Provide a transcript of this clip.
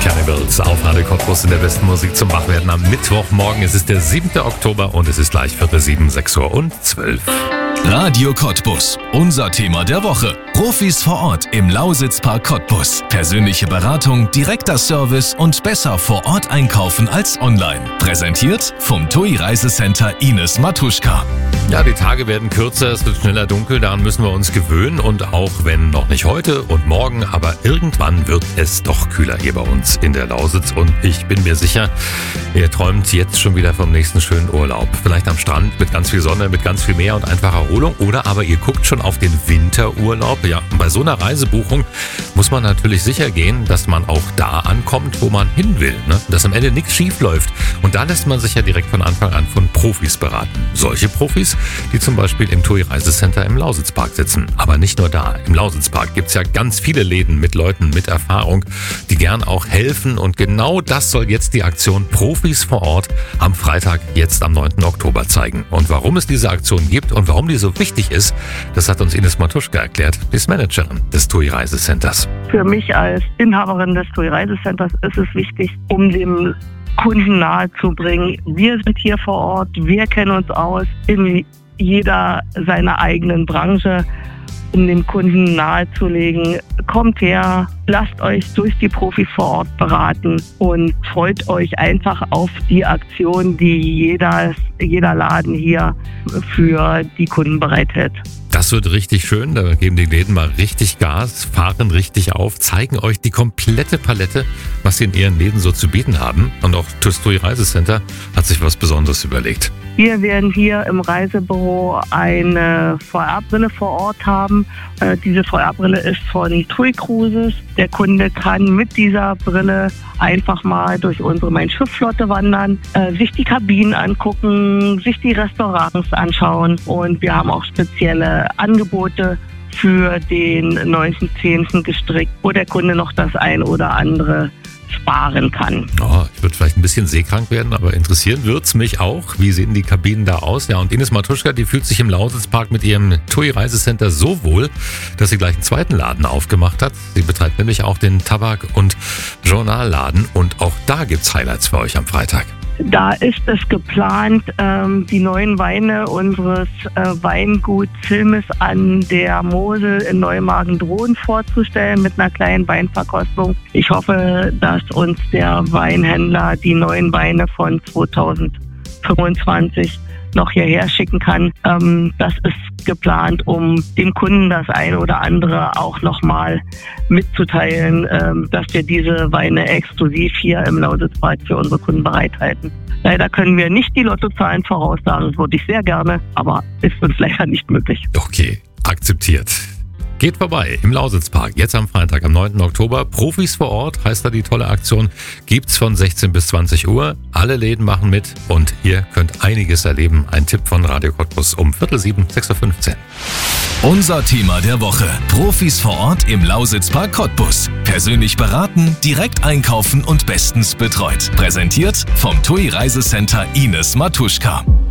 Cannibals auf Radio Cottbus in der besten Musik zum Wachwerden am Mittwochmorgen. Es ist der 7. Oktober und es ist gleich 7:15, 6:12 Radio Cottbus. Unser Thema der Woche. Profis vor Ort im Lausitzpark Cottbus. Persönliche Beratung, direkter Service und besser vor Ort einkaufen als online. Präsentiert vom TUI Reisecenter Ines Matuschka. Ja, die Tage werden kürzer, es wird schneller dunkel, daran müssen wir uns gewöhnen. Und auch wenn noch nicht heute und morgen, aber irgendwann wird es doch kühler hier bei uns in der Lausitz. Und ich bin mir sicher, ihr träumt jetzt schon wieder vom nächsten schönen Urlaub. Vielleicht am Strand mit ganz viel Sonne, mit ganz viel Meer und einfacher Erholung. Oder aber ihr guckt schon auf den Winterurlaub. Ja, bei so einer Reisebuchung muss man natürlich sicher gehen, dass man auch da ankommt, wo man hin will. Ne? Dass am Ende nichts schief läuft. Und da lässt man sich ja direkt von Anfang an von Profis beraten. Solche Profis, die zum Beispiel im TUI Reisecenter im Lausitzpark sitzen. Aber nicht nur da. Im Lausitzpark gibt es ja ganz viele Läden mit Leuten mit Erfahrung, die gern auch helfen. Und genau das soll jetzt die Aktion Profis vor Ort am Freitag, jetzt am 9. Oktober zeigen. Und warum es diese Aktion gibt und warum die so wichtig ist, das hat uns Ines Matuschka erklärt, die ist Managerin des TUI Reisecenters. Für mich als Inhaberin des TUI Reisecenters ist es wichtig, um dem Kunden nahezubringen. Wir sind hier vor Ort, wir kennen uns aus in jeder seiner eigenen Branche, um dem Kunden nahezulegen. Kommt her, lasst euch durch die Profis vor Ort beraten und freut euch einfach auf die Aktion, die jeder Laden hier für die Kunden bereithält. Das wird richtig schön, da geben die Läden mal richtig Gas, fahren richtig auf, zeigen euch die komplette Palette, was sie in ihren Läden so zu bieten haben. Und auch das TUI Reisecenter hat sich was Besonderes überlegt. Wir werden hier im Reisebüro eine VR-Brille vor Ort haben. Diese VR-Brille ist von TUI Cruises. Der Kunde kann mit dieser Brille einfach mal durch unsere Mein-Schiff-Flotte wandern, sich die Kabinen angucken, sich die Restaurants anschauen. Und wir haben auch spezielle Angebote für den 19.10. gestrickt, wo der Kunde noch das ein oder andere sparen kann. Oh, ich würde vielleicht ein bisschen seekrank werden, aber interessieren wird's mich auch. Wie sehen die Kabinen da aus? Ja, und Ines Matuschka, die fühlt sich im Lausitzpark mit ihrem TUI Reisecenter so wohl, dass sie gleich einen zweiten Laden aufgemacht hat. Sie betreibt nämlich auch den Tabak- und Journalladen und auch da gibt's Highlights für euch am Freitag. Da ist es geplant, die neuen Weine unseres Weinguts Zilmis an der Mosel in Neumagen-Drohen vorzustellen mit einer kleinen Weinverkostung. Ich hoffe, dass uns der Weinhändler die neuen Weine von 2025 noch hierher schicken kann. Das ist geplant, um dem Kunden das eine oder andere auch nochmal mitzuteilen, dass wir diese Weine exklusiv hier im Lausitzpark für unsere Kunden bereithalten. Leider können wir nicht die Lottozahlen voraussagen, das würde ich sehr gerne, aber ist uns leider nicht möglich. Okay, akzeptiert. Geht vorbei im Lausitzpark, jetzt am Freitag, am 9. Oktober. Profis vor Ort heißt da die tolle Aktion. Gibt's von 16 bis 20 Uhr. Alle Läden machen mit und ihr könnt einiges erleben. Ein Tipp von Radio Cottbus um 6:15, 6:15 Unser Thema der Woche. Profis vor Ort im Lausitzpark Cottbus. Persönlich beraten, direkt einkaufen und bestens betreut. Präsentiert vom TUI Reisecenter Ines Matuschka.